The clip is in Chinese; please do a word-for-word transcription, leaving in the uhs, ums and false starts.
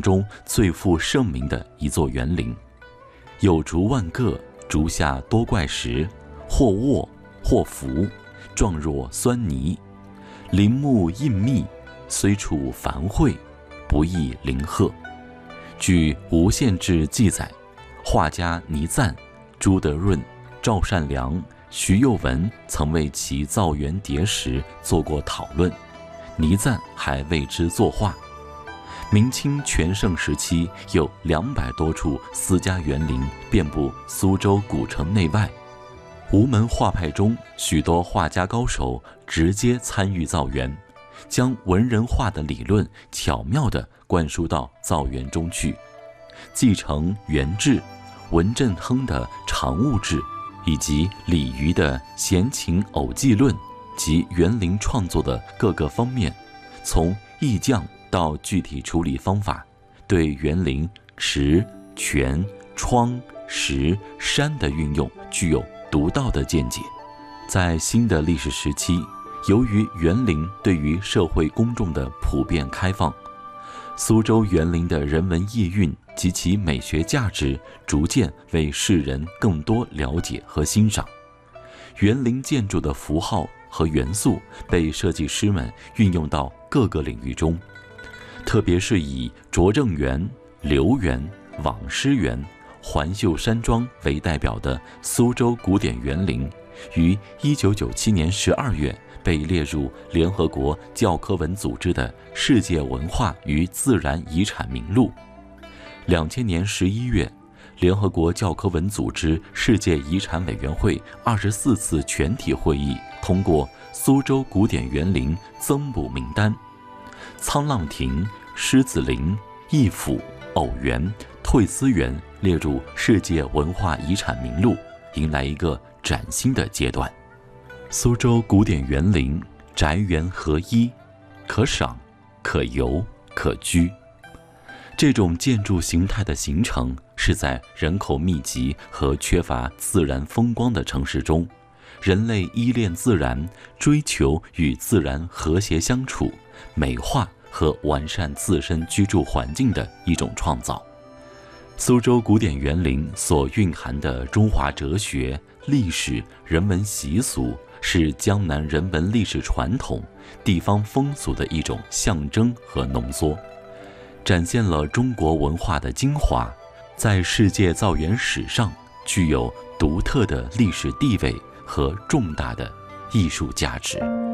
中最负盛名的一座园林。有竹万个，竹下多怪石，或卧或伏，状若酸泥。林木印密，虽处繁会，不亦林壑。据《无限志》记载，画家倪瓒、朱德润、赵善良、徐幼文曾为其造园叠石做过讨论，倪瓒还为之作画。明清全盛时期，有两百多处私家园林遍布苏州古城内外。吴门画派中，许多画家高手直接参与造园，将文人画的理论巧妙地灌输到造园中去，继承元志、文振亨的常务志，以及李渔的闲情偶记论及园林创作的各个方面，从意匠到具体处理方法，对园林池、泉、窗、石、山的运用具有独到的见解。在新的历史时期，由于园林对于社会公众的普遍开放，苏州园林的人文意蕴及其美学价值逐渐为世人更多了解和欣赏。园林建筑的符号和元素被设计师们运用到各个领域中，特别是以拙政园、留园、网师园、环秀山庄为代表的苏州古典园林，于一九九七年十二月被列入联合国教科文组织的世界文化与自然遗产名录。两千年十一月，联合国教科文组织世界遗产委员会二十四次全体会议通过苏州古典园林增补名单，沧浪亭、狮子林、逸府、偶园、退思园列入世界文化遗产名录，迎来一个崭新的阶段。苏州古典园林宅园合一，可赏、可游、可居。这种建筑形态的形成是在人口密集和缺乏自然风光的城市中，人类依恋自然，追求与自然和谐相处，美化和完善自身居住环境的一种创造。苏州古典园林所蕴含的中华哲学、历史、人文习俗，是江南人文历史传统、地方风俗的一种象征和浓缩，展现了中国文化的精华，在世界造园史上具有独特的历史地位和重大的艺术价值。